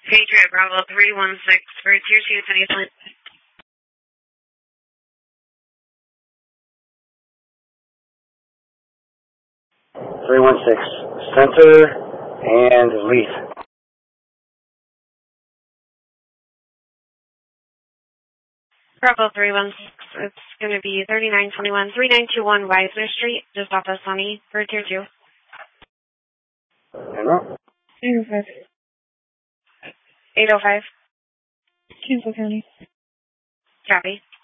Patriot Bravo 316 for Tier 2 Sunny Island. 316, center and lead. Bravo 316, it's going to be 3921, 3921 Weisner Street, just off of Sunny for Tier 2. And route? 805. 805. Cancel County. Copy.